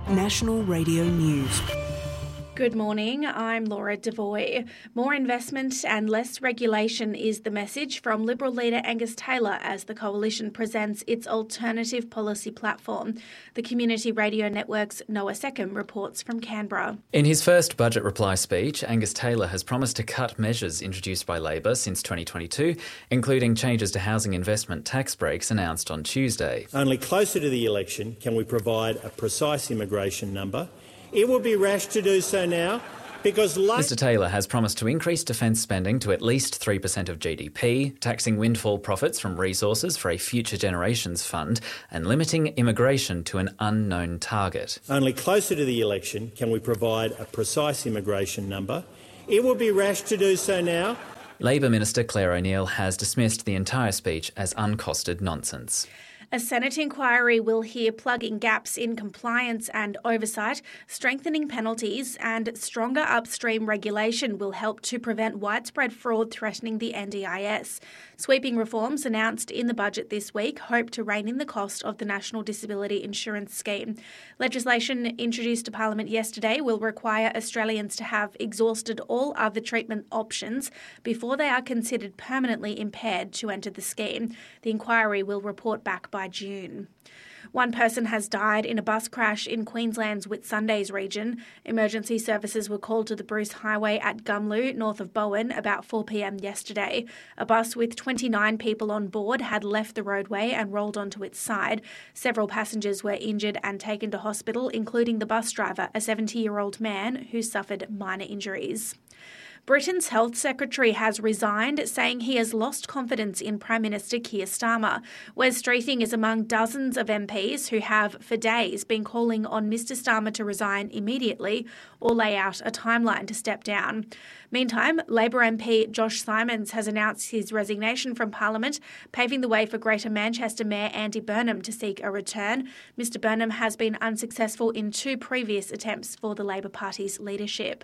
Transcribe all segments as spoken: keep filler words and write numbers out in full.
National Radio News. Good morning, I'm Laura Devoy. More investment and less regulation is the message from Liberal leader Angus Taylor as the Coalition presents its alternative policy platform. The Community Radio Network's Noah Seckham reports from Canberra. In his first budget reply speech, Angus Taylor has promised to cut measures introduced by Labor since twenty twenty-two, including changes to housing investment tax breaks announced on Tuesday. Only closer to the election can we provide a precise immigration number. It would be rash to do so now because... Like- Mr Taylor has promised to increase defence spending to at least three percent of G D P, taxing windfall profits from resources for a future generations fund and limiting immigration to an unknown target. Only closer to the election can we provide a precise immigration number. It would be rash to do so now. Labor Minister Claire O'Neill has dismissed the entire speech as uncosted nonsense. A Senate inquiry will hear plugging gaps in compliance and oversight, strengthening penalties and stronger upstream regulation will help to prevent widespread fraud threatening the N D I S. Sweeping reforms announced in the budget this week hope to rein in the cost of the National Disability Insurance Scheme. Legislation introduced to Parliament yesterday will require Australians to have exhausted all other treatment options before they are considered permanently impaired to enter the scheme. The inquiry will report back by By June. One person has died in a bus crash in Queensland's Whitsundays region. Emergency services were called to the Bruce Highway at Gumlu, north of Bowen, about four p.m. yesterday. A bus with twenty-nine people on board had left the roadway and rolled onto its side. Several passengers were injured and taken to hospital, including the bus driver, a seventy-year-old man who suffered minor injuries. Britain's Health Secretary has resigned, saying he has lost confidence in Prime Minister Keir Starmer. Wes Streeting is among dozens of M Ps who have, for days, been calling on Mr Starmer to resign immediately or lay out a timeline to step down. Meantime, Labor M P Josh Simons has announced his resignation from Parliament, paving the way for Greater Manchester Mayor Andy Burnham to seek a return. Mr Burnham has been unsuccessful in two previous attempts for the Labor Party's leadership.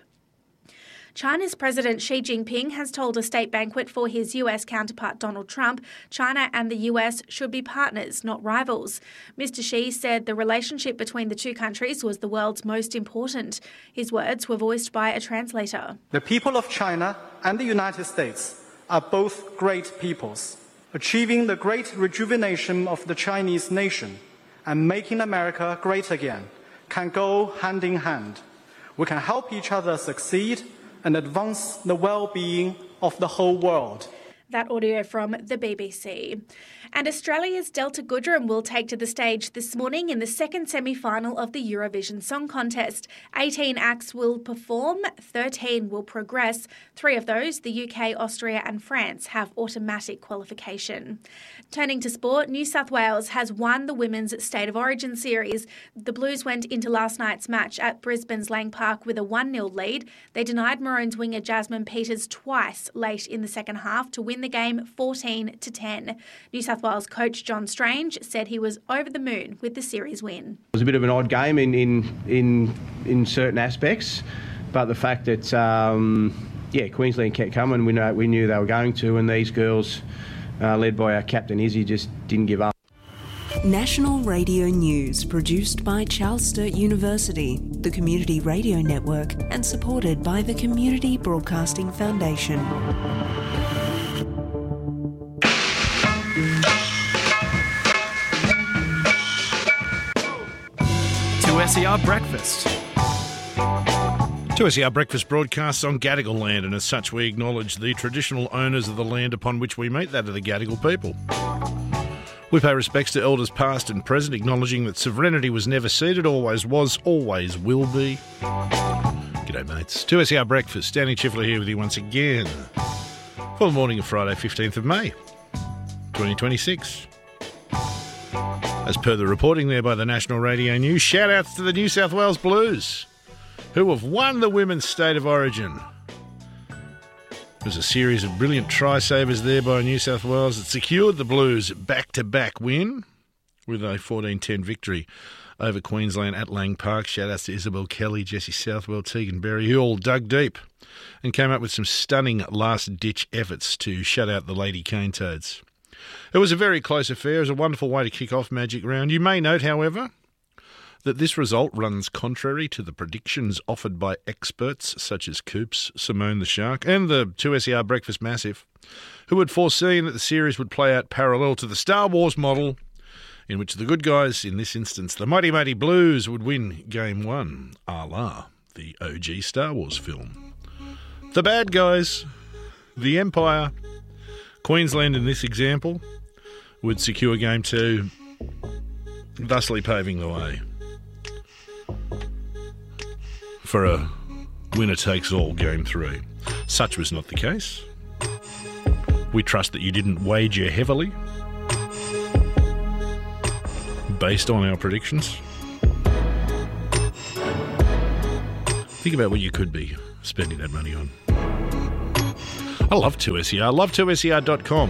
China's President Xi Jinping has told a state banquet for his U S counterpart Donald Trump China and the U S should be partners, not rivals. Mister Xi said the relationship between the two countries was the world's most important. His words were voiced by a translator. The people of China and the United States are both great peoples. Achieving the great rejuvenation of the Chinese nation and making America great again can go hand in hand. We can help each other succeed and advance the well-being of the whole world. That audio from the B B C. And Australia's Delta Goodrem will take to the stage this morning in the second semi-final of the Eurovision Song Contest. eighteen acts will perform, thirteen will progress. Three of those, the U K, Austria and France, have automatic qualification. Turning to sport, New South Wales has won the Women's State of Origin series. The Blues went into last night's match at Brisbane's Lang Park with a one nil lead. They denied Maroons winger Jasmine Peters twice late in the second half to win the game fourteen to ten. New South Wales coach John Strange said he was over the moon with the series win. It was a bit of an odd game in in in, in certain aspects, but the fact that um, yeah, Queensland kept coming, we know we knew they were going to, and these girls, uh, led by our captain Izzy, just didn't give up. National Radio News, produced by Charles Sturt University, the Community Radio Network, and supported by the Community Broadcasting Foundation. two S E R Breakfast. two S E R Breakfast broadcasts on Gadigal land, and as such we acknowledge the traditional owners of the land upon which we meet, that of the Gadigal people. We pay respects to elders past and present, acknowledging that sovereignty was never ceded, always was, always will be. G'day mates. two S E R Breakfast, Danny Chifler here with you once again for the morning of Friday fifteenth of May twenty twenty-six. As per the reporting there by the National Radio News, shout-outs to the New South Wales Blues, who have won the Women's State of Origin. There's a series of brilliant try-savers there by New South Wales that secured the Blues back-to-back win with a fourteen ten victory over Queensland at Lang Park. Shout-outs to Isabel Kelly, Jessie Southwell, Tegan Berry, who all dug deep and came up with some stunning last-ditch efforts to shut out the Lady Cane Toads. It was a very close affair. It was a wonderful way to kick off Magic Round. You may note, however, that this result runs contrary to the predictions offered by experts such as Coops, Simone the Shark and the two S E R Breakfast Massive, who had foreseen that the series would play out parallel to the Star Wars model, in which the good guys, in this instance the Mighty Mighty Blues, would win Game one, a la the O G Star Wars film. The bad guys, the Empire, Queensland in this example, would secure Game two, thusly paving the way for a winner-takes-all Game three. Such was not the case. We trust that you didn't wager heavily based on our predictions. Think about what you could be spending that money on. I love two S E R. love two S E R dot com.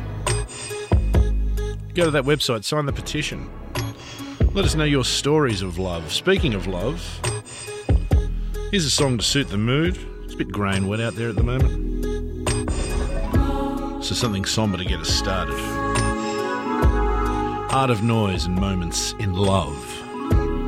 Go to that website, sign the petition. Let us know your stories of love. Speaking of love, here's a song to suit the mood. It's a bit grey and wet out there at the moment, so something sombre to get us started. Art of Noise and Moments in Love.